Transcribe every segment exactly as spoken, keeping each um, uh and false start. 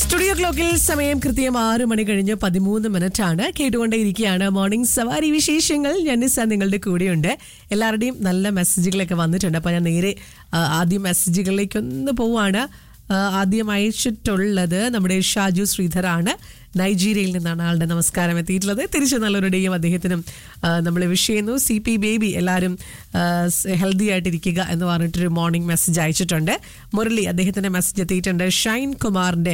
Studio ക്ലോക്കിൽ സമയം കൃത്യം ആറ് മണി കഴിഞ്ഞ് പതിമൂന്ന് മിനിറ്റ് ആണ്. കേട്ടുകൊണ്ടേയിരിക്കുകയാണ് മോർണിംഗ് സവാരി വിശേഷങ്ങൾ. ജനിസ നിങ്ങളുടെ കൂടെയുണ്ട്. എല്ലാവരുടെയും നല്ല മെസ്സേജുകളൊക്കെ വന്നിട്ടുണ്ട്. അപ്പോൾ ഞാൻ നേരെ ആദ്യം മെസ്സേജുകളിലേക്ക് ഒന്ന് പോവാണ്. ആദ്യം അയച്ചിട്ടുള്ളത് നമ്മുടെ ഷാജു ശ്രീധറാണ്. നൈജീരിയയിൽ നിന്നാണ് ആളുടെ നമസ്കാരം എത്തിയിട്ടുള്ളത്. തിരിച്ചു നല്ലൊരു ഡേയും അദ്ദേഹത്തിനും നമ്മൾ വിഷ് ചെയ്യുന്നു. സി പി ബേബി എല്ലാവരും ഹെൽത്തി ആയിട്ടിരിക്കുക എന്ന് പറഞ്ഞിട്ടൊരു മോർണിംഗ് മെസ്സേജ് അയച്ചിട്ടുണ്ട്. മുരളി അദ്ദേഹത്തിൻ്റെ മെസ്സേജ് എത്തിയിട്ടുണ്ട്. ഷൈൻ കുമാറിൻ്റെ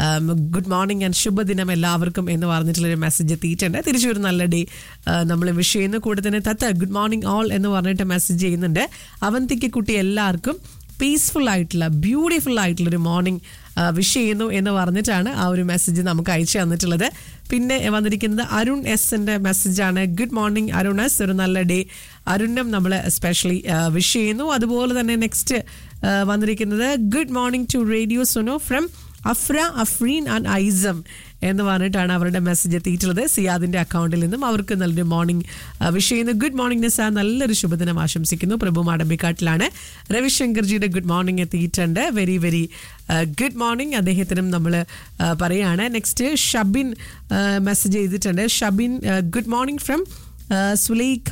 ഗുഡ് മോർണിംഗ് ആൻഡ് ശുഭദിനം എല്ലാവർക്കും എന്ന് പറഞ്ഞിട്ടുള്ളൊരു മെസ്സേജ് എത്തിയിട്ടുണ്ട്. തിരിച്ചൊരു നല്ല ഡേ നമ്മൾ വിഷ് ചെയ്യുന്നു. കൂടെ തന്നെ തത്ത ഗുഡ് മോർണിംഗ് ഓൾ എന്ന് പറഞ്ഞിട്ട് മെസ്സേജ് ചെയ്യുന്നുണ്ട്. അവന്തിക്ക് കുട്ടി എല്ലാവർക്കും പീസ്ഫുൾ ആയിട്ടുള്ള ബ്യൂട്ടിഫുൾ ആയിട്ടുള്ളൊരു മോർണിംഗ് വിഷ് ചെയ്യുന്നു എന്ന് പറഞ്ഞിട്ടാണ് ആ ഒരു മെസ്സേജ് നമുക്ക് അയച്ചു തന്നിട്ടുള്ളത്. പിന്നെ വന്നിരിക്കുന്നത് അരുൺ എസിൻ്റെ മെസ്സേജാണ്. ഗുഡ് മോർണിംഗ് അരുൺ എസ്, ഒരു നല്ല ഡേ അരുണിനും നമ്മൾ എസ്പെഷ്യലി വിഷ് ചെയ്യുന്നു. അതുപോലെ തന്നെ നെക്സ്റ്റ് വന്നിരിക്കുന്നത് good morning to radio Suno from AHPRA Afreen and ഐസം എന്ന് പറഞ്ഞിട്ടാണ് അവരുടെ മെസ്സേജ് എത്തിയിട്ടുള്ളത്. സിയാദിൻ്റെ അക്കൗണ്ടിൽ നിന്നും അവർക്ക് നല്ലൊരു മോർണിംഗ് വിഷ് ചെയ്യുന്നു. ഗുഡ് മോർണിംഗ് നിസ, നല്ലൊരു ശുഭദിനം ആശംസിക്കുന്നു. പ്രഭു മാടമ്പിക്കാട്ടിലാണ്. രവിശങ്കർജിയുടെ ഗുഡ് മോർണിംഗ് എത്തിയിട്ടുണ്ട്. വെരി വെരി ഗുഡ് മോർണിംഗ് അദ്ദേഹത്തിനും നമ്മൾ പറയുകയാണ്. നെക്സ്റ്റ് ഷബിൻ മെസ്സേജ് ചെയ്തിട്ടുണ്ട്. Shabin good morning from Sulaikha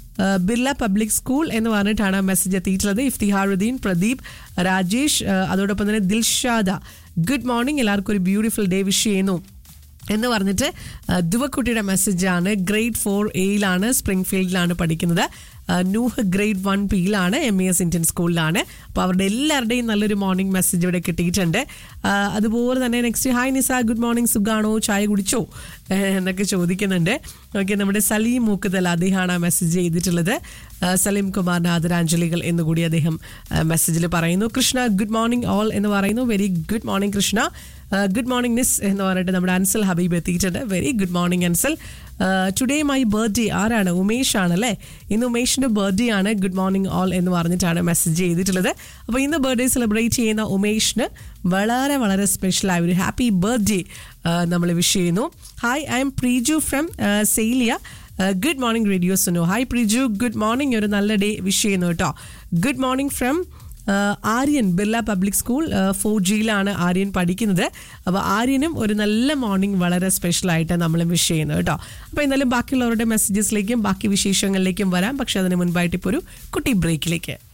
Birla public school എന്ന് പറഞ്ഞിട്ടാണ് മെസ്സേജ് എത്തിയിട്ടുള്ളത്. ഇഫ്തിഹാറുദ്ദീൻ, പ്രദീപ്, രാജേഷ്, അതോടൊപ്പം തന്നെ ദിൽഷാദ ഗുഡ് മോർണിംഗ്, എല്ലാവർക്കും ഒരു ബ്യൂട്ടിഫുൾ ഡേ വിഷ് ചെയ്യുന്നു എന്ന് പറഞ്ഞിട്ട് ദുവക്കുട്ടിയുടെ മെസ്സേജാണ്. ഗ്രേഡ് ഫോർ എയിലാണ്, സ്പ്രിംഗ്ഫീൽഡിലാണ് പഠിക്കുന്നത്. Nuh grade one പിയിലാണ്, M E S Indian സ്കൂളിലാണ്. അപ്പോൾ അവരുടെ എല്ലാവരുടെയും നല്ലൊരു മോർണിംഗ് മെസ്സേജ് ഇവിടെ കിട്ടിയിട്ടുണ്ട്. അതുപോലെ തന്നെ നെക്സ്റ്റ് ഹായ് നിസ, ഗുഡ് മോർണിംഗ്, സുഖാണോ, ചായ കുടിച്ചോ എന്നൊക്കെ ചോദിക്കുന്നുണ്ട്. ഓക്കെ, നമ്മുടെ സലീം മൂക്കുതൽ അദ്ദേഹമാണ് ആ മെസ്സേജ് ചെയ്തിട്ടുള്ളത്. സലീം കുമാറിന് ആദരാഞ്ജലികൾ എന്നുകൂടി അദ്ദേഹം മെസ്സേജിൽ പറയുന്നു. കൃഷ്ണ ഗുഡ് മോർണിംഗ് ഓൾ എന്ന് പറയുന്നു. Very good morning Krishna. Good morning നിസ് എന്ന് പറഞ്ഞിട്ട് നമ്മുടെ അൻസൽ ഹബീബ് എത്തിയിട്ടുണ്ട്. Very good morning Ansal. Today my birthday ആരാണ്? ഉമേഷ് ആണല്ലേ. ഇന്ന് ഉമേഷിൻ്റെ ബർത്ത്ഡേ ആണ്. ഗുഡ് മോർണിംഗ് ഓൾ എന്ന് പറഞ്ഞിട്ടാണ് മെസ്സേജ് ചെയ്തിട്ടുള്ളത്. അപ്പോൾ ഇന്ന് ബർത്ത്ഡേ സെലിബ്രേറ്റ് ചെയ്യുന്ന ഉമേഷിന് വളരെ വളരെ സ്പെഷ്യലായ ഒരു ഹാപ്പി ബർത്ത്ഡേ നമ്മൾ വിഷ് ചെയ്യുന്നു. Hi, I M Preeju from സെയിലിയ. Good morning radio Suno. Hi Preeju, good morning, ഒരു നല്ല ഡേ വിഷ് ചെയ്യുന്നു കേട്ടോ. Good morning from Aryan, Birla public school for ജിയിലാണ് Aryan പഠിക്കുന്നത്. അപ്പോൾ ആര്യനും ഒരു നല്ല മോർണിംഗ് വളരെ സ്പെഷ്യലായിട്ട് നമ്മൾ വിഷ് ചെയ്യുന്നു കേട്ടോ. അപ്പോൾ എന്നാലും ബാക്കിയുള്ളവരുടെ മെസ്സേജസിലേക്കും ബാക്കി വിശേഷങ്ങളിലേക്കും വരാം. പക്ഷെ അതിന് മുൻപായിട്ട് ഇപ്പോൾ ഒരു കുട്ടി ബ്രേക്കിലേക്ക്.